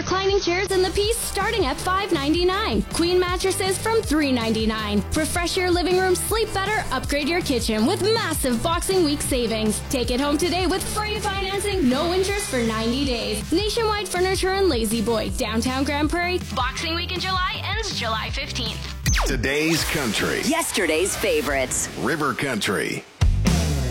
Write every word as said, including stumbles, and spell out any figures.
reclining chairs in the piece starting at five ninety-nine. Queen mattresses from three ninety-nine. Refresh your living room, sleep better, upgrade your kitchen with massive Boxing Week savings. Take it home today with free financing, no interest for ninety days. Nationwide Furniture and Lazy Boy, downtown Grand Prairie. Boxing Week in July ends July fifteenth. Today's country. Yesterday's favorites. River Country.